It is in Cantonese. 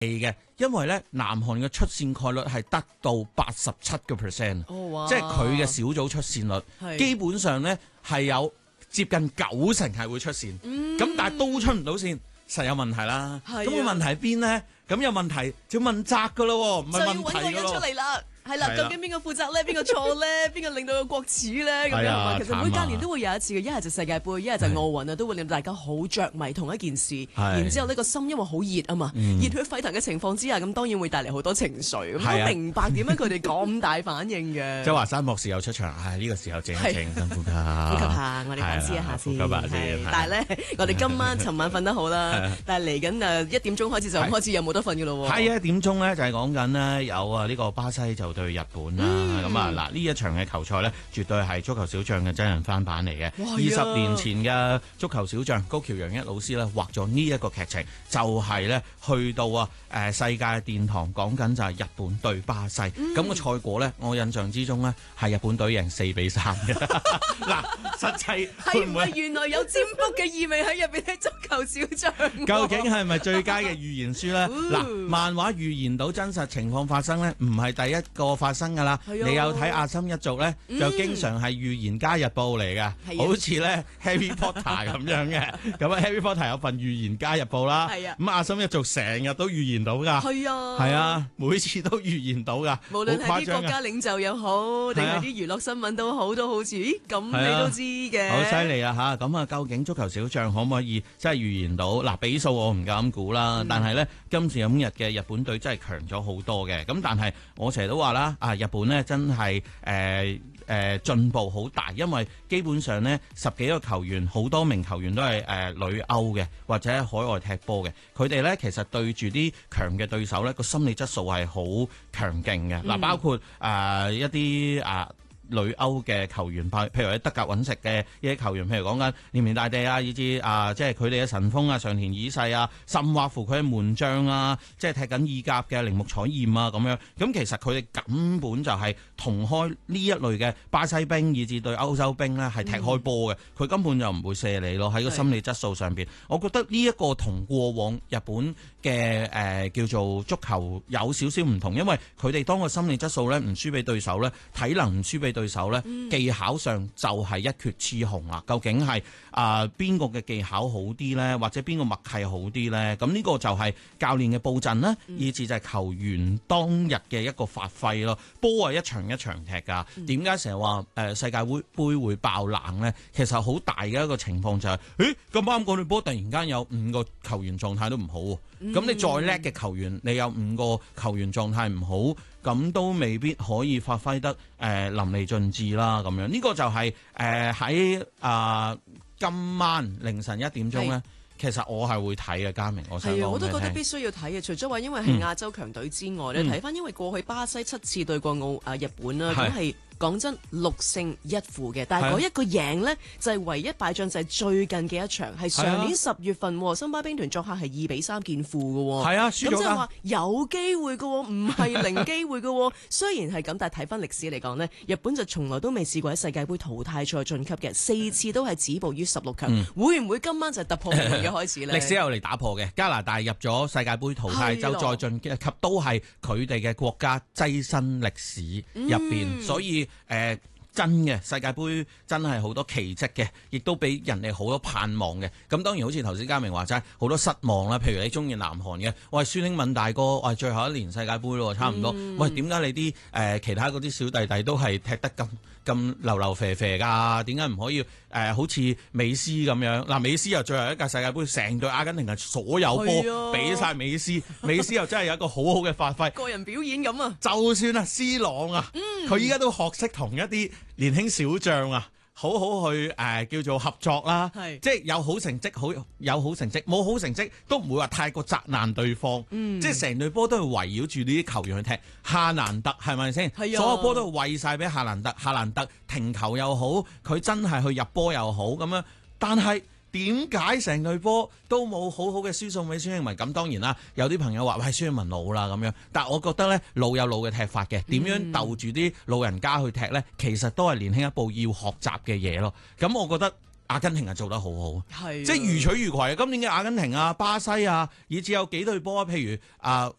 嘅，因為咧南韓嘅出線概率係得到87%，即係佢嘅小組出線率基本上咧係有接近90%係會出線，咁但係都出唔到線，實有問題啦。咁個問題係邊咧？咁有問題就要問責噶咯，唔係問題噶咯。就要揾個人出嚟啦。係啦，究竟邊個負責咧？邊個錯咧？邊個令到個國恥咧？咁樣，其實每隔年都會有一次嘅，一係就世界盃，一係就奧運啊，都會令到大家好着迷同一件事。然之後呢個心因為好熱啊嘛，熱血沸騰嘅情況之下，咁當然會帶嚟好多情緒。咁我明白點解佢哋咁大反應嘅。周華山博士又出場，呢個時候靜一靜，深呼吸，呼吸下，我哋反思一下先。但係咧，我哋尋晚瞓得好啦，但係嚟緊1點鐘開始就開始有冇得瞓嘅咯喎。 係1點鐘咧，就係講緊咧有呢個巴西就對日本啦，咁嗱呢一場嘅球賽呢，絕對係足球小將嘅真人翻版嚟嘅。20年前嘅足球小將高橋陽一老師呢，畫咗呢一個劇情，就係呢去到世界殿堂，講緊就係日本對巴西。咁個賽果呢，我印象之中呢，係日本隊贏4-3嘅。嗱，實際係唔係原來有占卜嘅意味喺入邊？足球小將究竟係咪最佳嘅預言書呢？嗱，漫畫預言到真實情況發生呢，唔係第一個發生噶啦。你有睇阿森一族咧，就經常係預言家日報嚟嘅，好似咧 Harry Potter 咁樣嘅。咁啊 Harry Potter 有份預言家日報啦。咁阿森一族成日都預言到噶。係啊，每次都預言到噶。 無論係啲國家領袖又好，定係啲娛樂新聞都好，都好似咁你都知嘅。 好犀利啊嚇！咁究竟足球小將可唔可以真係預言到？嗱，比數我唔敢估啦。但係咧，今時今日嘅日本隊真係強咗好多嘅。咁但係我成日都話啦，日本咧真係進步好大，因為基本上呢10幾個球員，好多名球員都係旅歐嘅或者海外踢波嘅，佢哋呢其實對住啲強嘅對手呢個心理質素係好強勁嘅。嗱，包括一啲旅歐嘅球員，譬如喺德甲揾食嘅一啲球員，譬如講緊連綿大地啊，以至即係佢哋嘅神鋒啊、上田以世啊，甚或乎佢嘅門將啊，即係踢緊意甲嘅鈴木彩艷啊咁樣。咁其實佢哋根本就係同開呢一類嘅巴西兵，以至對歐洲兵呢係踢開波嘅。佢根本就唔會射你咯。喺個心理質素上邊，我覺得呢一個同過往日本嘅叫做足球有少少唔同，因為佢哋當個心理質素呢唔輸俾對手呢，體能唔輸俾對手呢，技巧上就係一決雌雄啦。究竟係邊個嘅技巧好啲呢？或者邊個默契好啲呢？咁呢個就係教練嘅佈陣啦，以至就係球員當日嘅一個發揮咯。波係一場一場踢㗎。點解成日話世界盃會爆冷呢？其實好大嘅一個情況就係，咁啱嗰隊波突然間有5個球員狀態都唔好喎。咁你再叻嘅球員，你有5個球員狀態唔好，咁都未必可以發揮得淋漓盡致啦。咁樣呢個就係喺今晚凌晨1點鐘咧，其實我係會睇嘅。嘉明，我想講我都覺得必須要睇嘅。除咗話因為係亞洲強隊之外咧，睇翻因為過去巴西7次對過日本啦，咁係。講真，6勝1負嘅，但係嗰一個贏呢，就係唯一敗仗，就係最近嘅一場，係上年10月份，森巴兵團作客係2-3見負嘅喎。 係啊，輸咗㗎。咁即係話有機會嘅喎，唔係零機會嘅喎。雖然係咁，但係睇翻歷史嚟講呢，日本就從來都未試過喺世界盃淘汰賽晉級嘅，4次都係止步於16強。會唔會今晚就突破夢嘅開始呢？ 歷史有嚟打破嘅，加拿大入咗世界盃淘汰周再晉級，都係佢哋嘅國家躋身歷史入邊，所以。真嘅世界盃真係好多奇蹟嘅，亦都俾人哋好多盼望嘅。咁當然好似頭先嘉明話齋，好多失望啦。譬如你中意南韓嘅，喂，孫興敏大哥，喂，最後一年世界盃咯，差唔多。喂，點解你啲其他嗰啲小弟弟都係踢得咁流流肥肥㗎？點解唔可以好似美斯咁樣？嗱，美斯又最後一屆世界盃，成隊阿根廷係所有波俾晒美斯，美斯又真係有一個好好嘅發揮， 個人表演咁啊！ 就算C 朗啊，佢依家都學識同一啲年輕小將啊，好好去叫做合作啦，即係有好成績，有好成績，冇好成績都唔會話太過責難對方，即係成隊波都係圍繞住呢啲球員去踢。夏蘭特係咪先？所有波都係餵晒俾夏蘭特，夏蘭特停球又好，佢真係去入波又好咁樣，但係。點解成隊波都冇好好嘅輸送俾孫興慜？咁當然啦，有啲朋友話：喂，孫興慜老啦咁樣。但係我覺得咧，老有老嘅踢法嘅，點樣鬥住啲老人家去踢咧，其實都係年輕一步要學習嘅嘢咯。咁我覺得阿根廷係做得好好， 係即係如取如攜啊！今年嘅阿根廷啊、巴西啊，以至有幾隊波，譬如